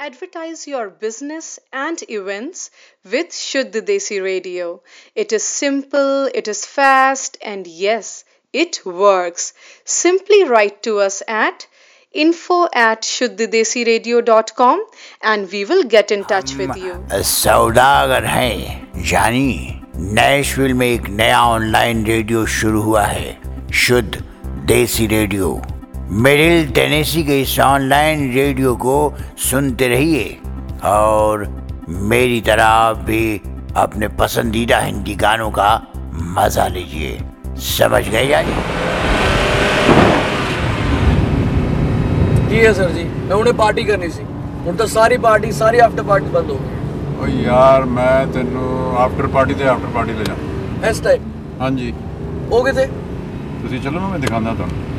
Advertise your business and events with Shuddh Desi Radio. It is simple, it is fast, and yes, it works. Simply write to us at info@shuddhadesiradio.com and we will get in touch with you. सौदागर हैं यानी Nashville में एक नया online radio शुरू हुआ है, शुद्ध देसी रेडियो। मिडिल टेनेसी के इस ऑनलाइन रेडियो को सुनते रहिए और मेरी तरह आप भी अपने पसंदीदा हिंदी गानों का मजा लीजिए। समझ गए यानी? जी है सर जी, मैं उन्हें पार्टी करनी सी। ਹੁਣ ਤਾਂ ਸਾਰੀ ਆਫਟਰ ਪਾਰਟੀ ਬੰਦ ਹੋ ਗਈ। ਓ ਯਾਰ ਮੈਂ ਤੈਨੂੰ ਆਫਟਰ ਪਾਰਟੀ ਲੈ ਜਾ। ਇਸ ਟਾਈਮ? ਹਾਂਜੀ। ਉਹ ਕਿਤੇ? ਤੁਸੀਂ ਚੱਲੋ, ਮੈਂ ਦਿਖਾਉਂਦਾ ਤੁਹਾਨੂੰ।